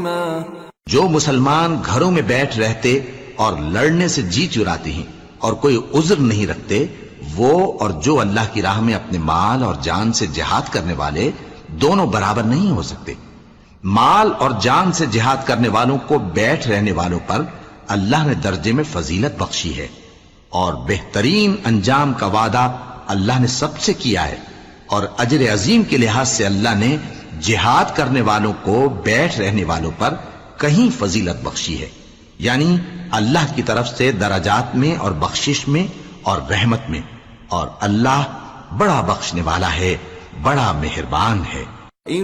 जो मुसलमान घरों में बैठ रहते और लड़ने से जी चुराते हैं और कोई उज्र नहीं रखते, वो और जो अल्लाह की राह में अपने माल और जान से जिहाद करने वाले दोनों बराबर नहीं हो सकते। माल और जान से जिहाद करने वालों को बैठ रहने वालों पर अल्लाह ने दर्जे में फजीलत बख्शी है और बेहतरीन अंजाम का वादा अल्लाह ने सबसे किया है। और अजर अजीम के लिहाज से अल्लाह ने जिहाद करने वालों को बैठ रहने वालों पर कहीं फजीलत बख्शी है, यानी अल्लाह की तरफ से दराजात में और बख्शिश में और रहमत में। और अल्लाह बड़ा बख्शने वाला है, बड़ा मेहरबान है।